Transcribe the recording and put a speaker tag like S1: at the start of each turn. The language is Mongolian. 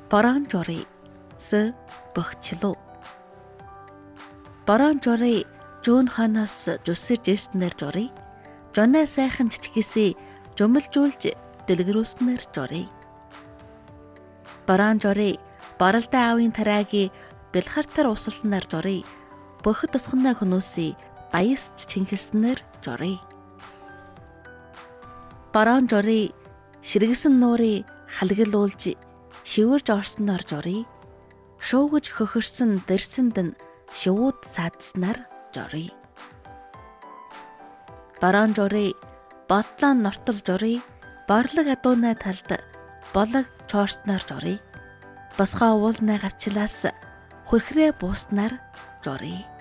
S1: Борон журий с бөхчлөө. Борон журий жүүн ханоос жусэж ирснээр журий. Жоноо сайхан жичгисээ жумалжуулж дэлгэрүүлснээр журий. Борон журий баралдаа аавын тараагийн бэлхартар усалснаар журий. Бөхөд тусгана хүмүүсээ баясч чинхэлснээр журий. Борон журий ширгэсэн нуурыг халгалуулж шивэрж орсноор журий. Шуугж хөхөрсөн дэрсэнд нь шивүүд саадснаар журий. Борон журий бодлон нортол журий. Борлог адуунай талд болог чоорсноор журий. Босгоо уулнаа гавчлаас хөрхрээ бууснаар журий.